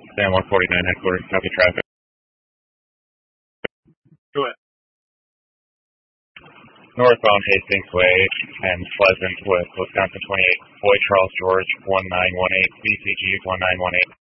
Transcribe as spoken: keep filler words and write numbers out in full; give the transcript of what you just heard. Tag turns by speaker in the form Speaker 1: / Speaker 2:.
Speaker 1: Sam one forty-nine headquarters, copy traffic.
Speaker 2: Go ahead.
Speaker 1: Northbound Hastings Way and Pleasant with Wisconsin twenty-eight, Boy Charles George one nine one eight, B C G one nine one eight.